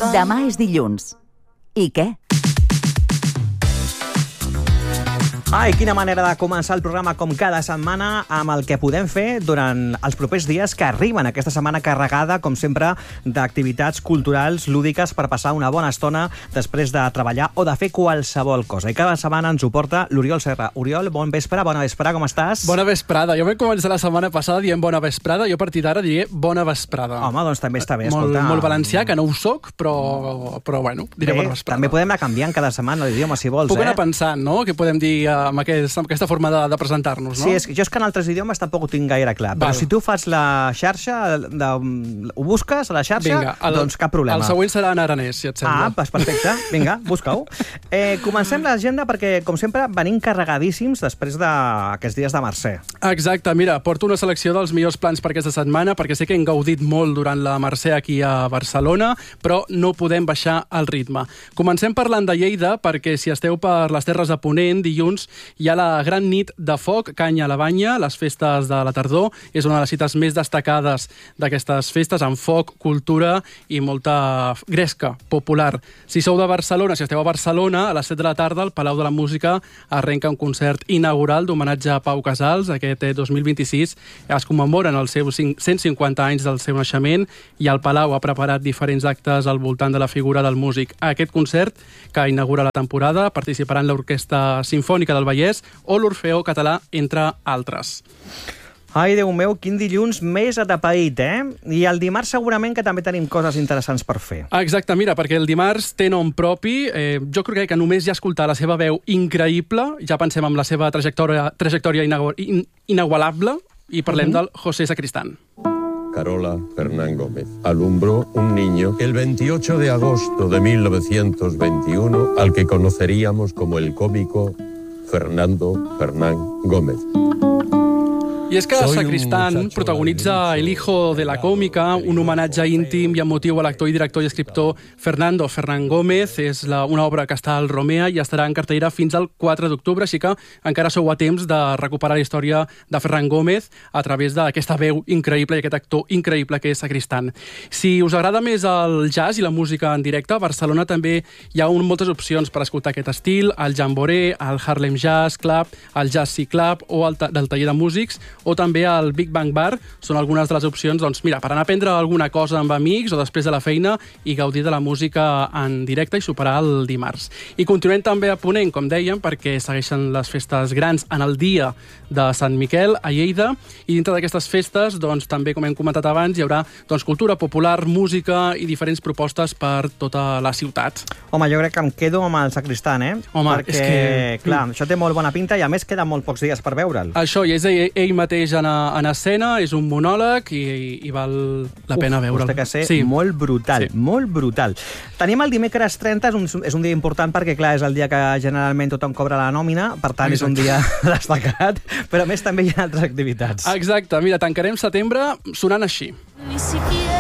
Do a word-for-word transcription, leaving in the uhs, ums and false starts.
Demà és dilluns. I què? Ai, quina manera de començar el programa com cada setmana amb el que podem fer durant els propers dies que arriben. Aquesta setmana carregada, com sempre, d'activitats culturals, lúdiques, per passar una bona estona després de treballar o de fer qualsevol cosa. I cada setmana ens ho porta l'Oriol Serra. Oriol, bon vespre, bona vesprada, com estàs? Bona vesprada. Jo vaig començar la setmana passada dient bona vesprada, jo a partir d'ara diré bona vesprada. Home, doncs també està bé, molt, escolta. Molt valencià, que no ho soc, però, però bueno, diré bé, bona vesprada. També podem anar canviant cada setmana l'idioma, si vols, Puc eh? anar pensant, no?, què podem dir amb, aquest, amb aquesta forma de, de presentar-nos, no? Sí, és que jo és que en altres idiomes tampoc ho tinc gaire clar. Però Val. si tu fas la xarxa, de, ho busques a la xarxa, Vinga, el, doncs cap problema. El següent serà en aranès, si et sembla. Ah, doncs perfecte. Vinga, busca-ho. Eh, comencem l'agenda perquè, com sempre, venim carregadíssims després d'aquests dies de Mercè. Exacte, mira, porto una selecció dels millors plans per aquesta setmana, perquè sé que hem gaudit molt durant la Mercè aquí a Barcelona, però no podem baixar el ritme. Comencem parlant de Lleida, perquè si esteu per les Terres de Ponent, dilluns hi ha la gran nit de foc, canya a la banya, les festes de la tardor. És una de les cites més destacades d'aquestes festes, amb foc, cultura i molta gresca popular. Si sou de Barcelona, si esteu a Barcelona, a les set de la tarda, al Palau de la Música arrenca un concert inaugural d'homenatge a Pau Casals. Aquest dos mil vint-i-sis es commemoren els seus cent cinquanta anys del seu naixement i el Palau ha preparat diferents actes al voltant de la figura del músic. A aquest concert, que inaugura la temporada, participaran l'Orquestra Simfònica del Vallès o l'Orfeó Català, entre altres. Ai, Déu meu, quin dilluns més atapeït, eh? I el dimarts segurament que també tenim coses interessants per fer. Exacte, mira, perquè el dimarts té nom propi. Eh, jo crec que només ja escoltar la seva veu increïble, ja pensem en la seva trajectòria, trajectòria inagu in, inagualable, i parlem mm-hmm. del José Sacristán. Carola Fernán Gómez alumbró un niño el veintiocho de agosto de mil novecientos veintiuno al que conoceríamos como el cómico Fernando Fernán Gómez. I és que Sacristán protagonitza El hijo de la còmica, un homenatge íntim i emotiu a l'actor i director i escriptor Fernando Fernán Gómez. És la, una obra que està al Romea i estarà en cartellera fins al quatre d'octubre, així que encara sou a temps de recuperar la història de Ferran Gómez a través d'aquesta veu increïble i aquest actor increïble que és Sacristán. Si us agrada més el jazz i la música en directe, a Barcelona també hi ha un, moltes opcions per escoltar aquest estil: el Jamboree, el Harlem Jazz Club, el Jazz Sea Club o el del taller de músics, o també el Big Bang Bar. Són algunes de les opcions, doncs, mira, per anar a prendre alguna cosa amb amics o després de la feina i gaudir de la música en directe i superar el dimarts. I continuem també a Ponent, com dèiem, perquè segueixen les festes grans en el dia de Sant Miquel a Lleida, i dintre d'aquestes festes, doncs, també, com hem comentat abans, hi haurà doncs, cultura popular, música i diferents propostes per tota la ciutat. Home, jo crec que em quedo amb el Sacristán, eh? Home, perquè, és que... clar, això té molt bona pinta i, a més, queden molt pocs dies per veure'l. Això, i és ell, ell mateix en, en escena, és un monòleg i, i val la pena Uf, veure'l. Uf, que ser sí. molt brutal, sí. molt brutal. Tenim el dimecres trenta, és un, és un dia important perquè, clar, és el dia que generalment tothom cobra la nòmina, per tant, Exacte. És un dia destacat, però a més també hi ha altres activitats. Exacte, mira, tancarem setembre sonant així. Ni siquiera